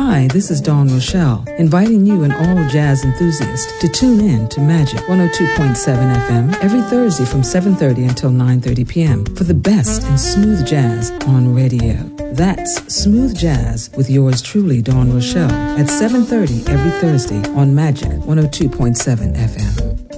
Hi, this is Dawn Rochelle, inviting you and all jazz enthusiasts to tune in to Magic 102.7 FM every Thursday from 7:30 until 9:30 p.m. for the best in smooth jazz on radio. That's Smooth Jazz with yours truly, Dawn Rochelle, at 7:30 every Thursday on Magic 102.7 FM.